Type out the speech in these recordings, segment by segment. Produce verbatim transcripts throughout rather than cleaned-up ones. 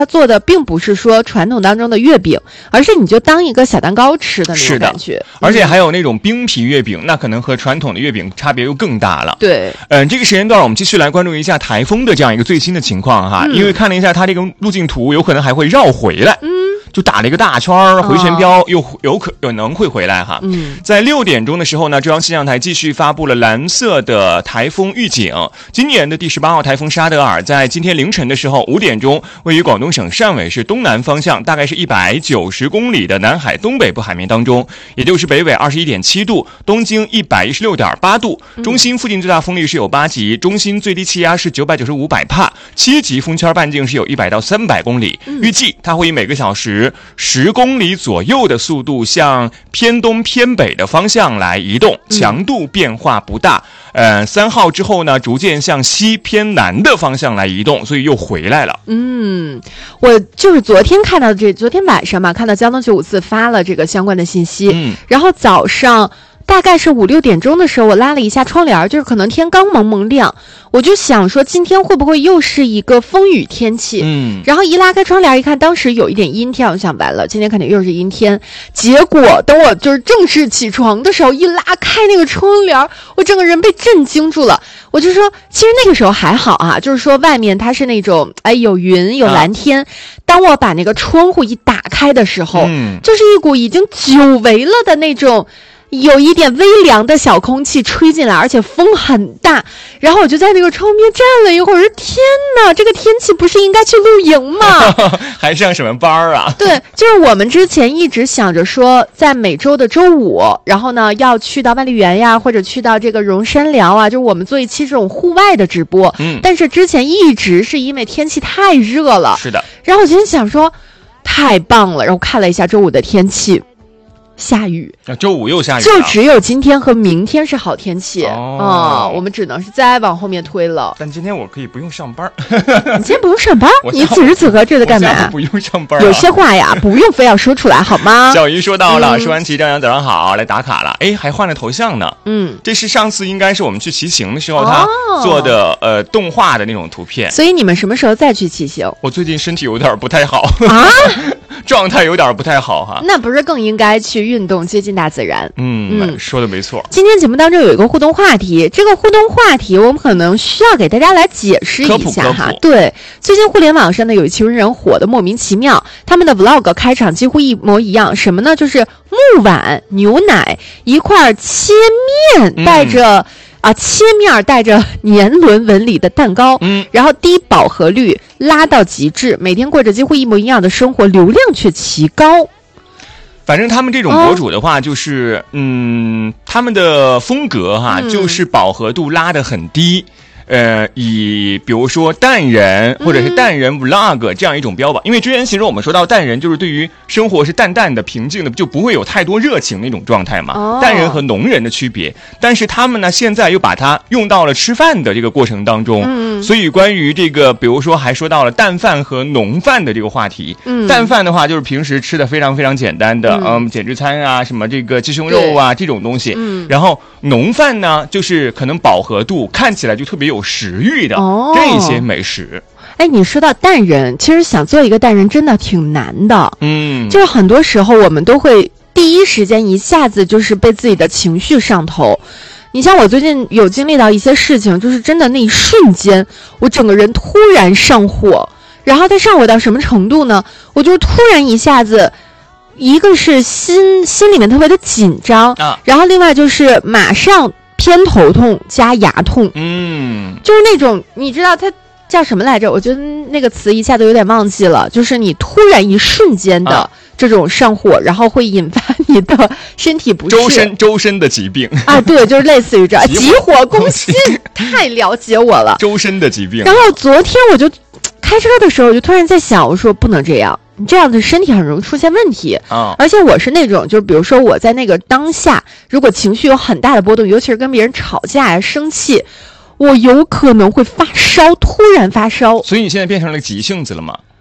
它做的并不是说传统当中的月饼，而是你就当一个小蛋糕吃的那种感觉。 而且还有那种冰皮月饼，那可能和传统的月饼差别又更大了。 对， 嗯，这个时间段我们继续来关注一下台风的这样一个最新的情况哈，嗯、因为看了一下它这个路径图，有可能还会绕回来。嗯。就打了一个大圈回旋镖，哦、又有可有能会回来哈。嗯，在六点钟的时候呢，中央气象台继续发布了蓝色的台风预警。今年的第十八号台风沙德尔在今天凌晨的时候五点钟，位于广东省汕尾市东南方向，大概是一百九十公里的南海东北部海面当中，也就是北纬二十一点七度，东经一百一十六点八度，中心附近最大风力是有八级，中心最低气压是九百九十五百帕，七级风圈半径是有一百到三百公里。预计它会以每个小时十公里左右的速度向偏东偏北的方向来移动，强度变化不大。呃，三号之后呢，逐渐向西偏南的方向来移动，所以又回来了。 嗯，我就是昨天看到这，昨天晚上嘛，看到交通九五四发了这个相关的信息，嗯，然后早上大概是五六点钟的时候，我拉了一下窗帘，就是可能天刚蒙蒙亮，我就想说今天会不会又是一个风雨天气？嗯，然后一拉开窗帘一看，当时有一点阴天，我想完了，今天肯定又是阴天。结果等我就是正式起床的时候，一拉开那个窗帘，我整个人被震惊住了。我就说，其实那个时候还好啊，就是说外面它是那种哎有云有蓝天。啊、当我把那个窗户一打开的时候，嗯，就是一股已经久违了的那种。有一点微凉的小空气吹进来，而且风很大，然后我就在那个窗边站了一会儿，说天哪，这个天气不是应该去露营吗？ 还上什么班啊？ 对，就是我们之前一直想着说在每周的周五，然后呢要去到万丽园呀，或者去到这个荣山寮啊，就是我们做一期这种户外的直播。嗯，但是之前一直是因为天气太热了。 是的。 然后我今天想说太棒了，然后看了一下周五的天气，下雨， 啊，周五又下雨了， 就只有今天和明天是好天气啊、哦哦！我们只能是再往后面推了。 但今天我可以不用上班。 你今天不用上班？你此时此刻这在干嘛？ 不用上班、啊。 有些话呀，不用非要说出来，好吗？ 小鱼说到了，说完齐张扬早上好，来打卡了。哎，还换了头像呢。嗯，这是上次应该是我们去骑行的时候他做的、哦、呃动画的那种图片。 所以你们什么时候再去骑行？ 我最近身体有点不太好啊。 状态有点不太好哈， 那不是更应该去运动，接近大自然？ 嗯嗯，说的没错。 今天节目当中有一个互动话题，这个互动话题我们可能需要给大家来解释一下哈。对，最近互联网上呢有一群人火的莫名其妙，他们的 vlog 开场几乎一模一样，什么呢？就是木碗、牛奶、一块切面，带着。嗯啊，切面带着年轮纹理的蛋糕，嗯，然后低饱和率拉到极致，每天过着几乎一模一样的生活，流量却奇高。 反正他们这种博主的话，就是、哦、嗯，他们的风格哈，嗯、就是饱和度拉得很低。呃，以比如说淡人或者是淡人 vlog 这样一种标榜，因为之前其实我们说到淡人就是对于生活是淡淡的平静的，就不会有太多热情那种状态嘛。哦、淡人和浓人的区别，但是他们呢现在又把它用到了吃饭的这个过程当中，嗯、所以关于这个比如说还说到了淡饭和浓饭的这个话题。嗯、淡饭的话就是平时吃的非常非常简单的，嗯，嗯减脂餐啊，什么这个鸡胸肉啊这种东西。嗯，然后浓饭呢就是可能饱和度看起来就特别有食欲的、哦、这些美食。 哎，你说到淡人，其实想做一个淡人真的挺难的。嗯，就是很多时候我们都会第一时间一下子就是被自己的情绪上头。你像我最近有经历到一些事情，就是真的那一瞬间我整个人突然上火，然后它上火到什么程度呢？我就突然一下子一个是心心里面特别的紧张、啊、然后另外就是马上偏头痛加牙痛，嗯，就是那种你知道它叫什么来着？我觉得那个词一下子有点忘记了，就是你突然一瞬间的这种上火，啊、然后会引发你的身体不适， 周身周身的疾病啊，对，就是类似于这急火攻心，太了解我了， 周身的疾病。 然后昨天我就开车的时候，我就突然在想，我说不能这样。你这样的身体很容易出现问题啊！而且我是那种，就是比如说我在那个当下，如果情绪有很大的波动，尤其是跟别人吵架呀、生气，我有可能会发烧，突然发烧。 所以你现在变成了急性子了吗？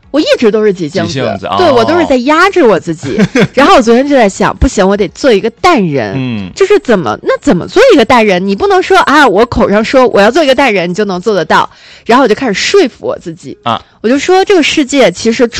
我一直都是急性子， 急性子， 对、 哦、 我都是在压制我自己。然后我昨天就在想，不行，我得做一个淡人。 嗯， 就是怎么那怎么做一个淡人？你不能说啊，我口上说我要做一个淡人，你就能做得到。然后我就开始说服我自己啊， 我就说这个世界其实